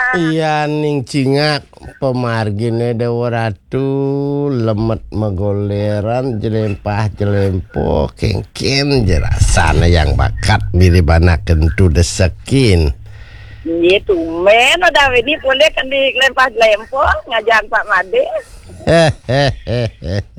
Iya ning cingak pemargine dewa ratu lemet megoleran jelempah jelempo kengken jerasana yang bakat mirip anak kentu desekin. Gitu men udah ini boleh kan di lempah lempong ngajak Pak Made. Hehehe.